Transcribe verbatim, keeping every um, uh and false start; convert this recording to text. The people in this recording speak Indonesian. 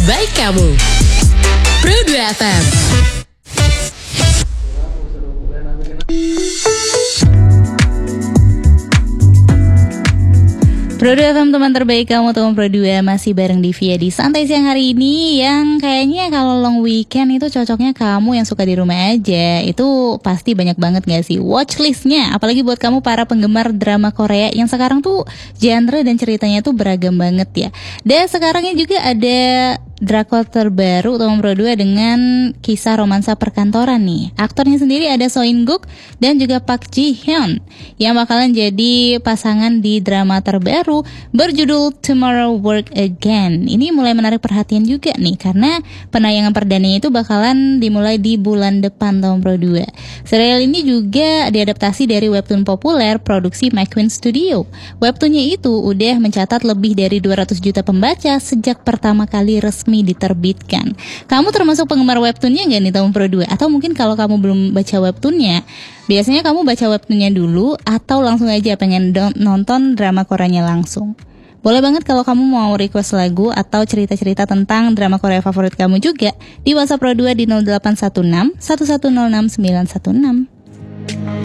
Baik kamu. Pro dua F M. Pro dua F M, teman terbaik kamu, teman Pro dua, masih bareng Divya di Santai Siang hari ini. Yang kayaknya kalau long weekend itu cocoknya kamu yang suka di rumah aja. Itu pasti banyak banget gak sih watchlistnya. Apalagi buat kamu para penggemar drama Korea yang sekarang tuh genre dan ceritanya tuh beragam banget ya. Dan sekarangnya juga ada drakor terbaru teman Pro dua dengan kisah romansa perkantoran nih. Aktornya sendiri ada So In Guk dan juga Park Ji Hyun yang bakalan jadi pasangan di drama terbaru berjudul Tomorrow Work Again. Ini mulai menarik perhatian juga nih karena penayangan perdananya itu bakalan dimulai di bulan depan teman Pro dua. Serial ini juga diadaptasi dari webtoon populer produksi My Queen Studio. Webtoonnya itu udah mencatat lebih dari dua ratus juta pembaca sejak pertama kali resmi diterbitkan. Kamu termasuk penggemar webtoonnya nggak nih teman Pro dua? Atau mungkin kalau kamu belum baca webtoonnya, biasanya kamu baca webtoonnya dulu atau langsung aja pengen don- nonton drama Koreanya langsung? Boleh banget kalau kamu mau request lagu atau cerita-cerita tentang drama Korea favorit kamu juga di WhatsApp Pro dua di nol delapan satu enam satu satu nol enam sembilan satu enam.